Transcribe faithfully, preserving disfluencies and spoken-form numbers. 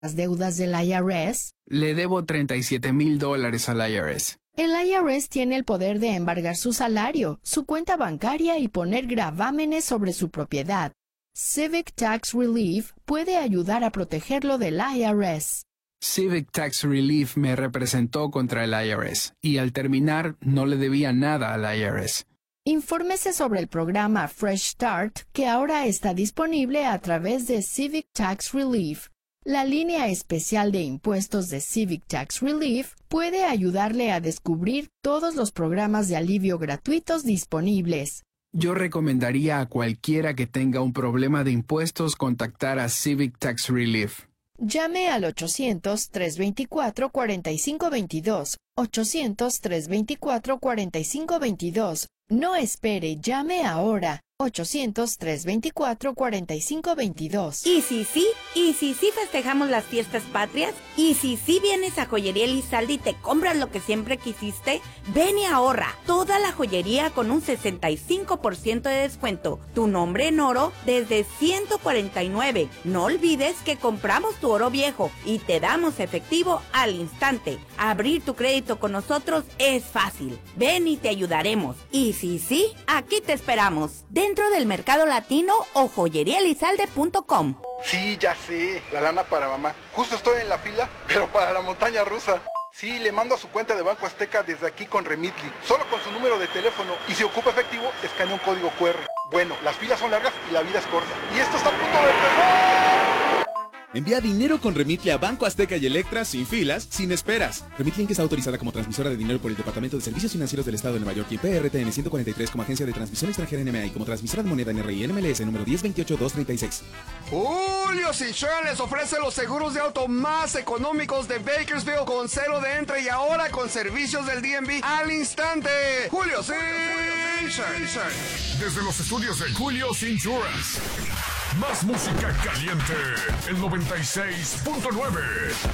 las deudas del I R S? Le debo treinta y siete mil dólares al I R S. El I R S tiene el poder de embargar su salario, su cuenta bancaria y poner gravámenes sobre su propiedad. Civic Tax Relief puede ayudar a protegerlo del I R S. Civic Tax Relief me representó contra el I R S y al terminar no le debía nada al I R S. Infórmese sobre el programa Fresh Start que ahora está disponible a través de Civic Tax Relief. La línea especial de impuestos de Civic Tax Relief puede ayudarle a descubrir todos los programas de alivio gratuitos disponibles. Yo recomendaría a cualquiera que tenga un problema de impuestos contactar a Civic Tax Relief. Llame al ochocientos, trescientos veinticuatro, cuarenta y cinco veintidós. ochocientos, trescientos veinticuatro, cuarenta y cinco veintidós. No espere, llame ahora. ochocientos, trescientos veinticuatro, cuarenta y cinco veintidós. Y si sí, y si sí festejamos las fiestas patrias, y si sí vienes a Joyería Elizalde y te compras lo que siempre quisiste, ven y ahorra. Toda la joyería con un sesenta y cinco por ciento de descuento. Tu nombre en oro desde ciento cuarenta y nueve. No olvides que compramos tu oro viejo y te damos efectivo al instante. Abrir tu crédito con nosotros es fácil. Ven y te ayudaremos. Y si sí, aquí te esperamos. Dentro del Mercado Latino o joyería elizalde punto com. Sí, ya sé, la lana para mamá. Justo estoy en la fila, pero para la montaña rusa. Sí, le mando a su cuenta de Banco Azteca desde aquí con Remitly, solo con su número de teléfono. Y si ocupa efectivo, escanea un código cu erre. Bueno, las filas son largas y la vida es corta. Y esto está a punto de empezar. Envía dinero con Remitly a Banco Azteca y Electra sin filas, sin esperas. Remitly Inc está autorizada como transmisora de dinero por el Departamento de Servicios Financieros del Estado de Nueva York y P R T N ciento cuarenta y tres como agencia de transmisión extranjera N M A y como transmisora de moneda N R I N M L S número diez veintiocho dos treinta y seis. Julio's Insurance les ofrece los seguros de auto más económicos de Bakersfield con cero de entre y ahora con servicios del D M V al instante. Julio's Insurance. Desde los estudios de Julio's Insurance. Más música caliente. El noventa y seis punto nueve.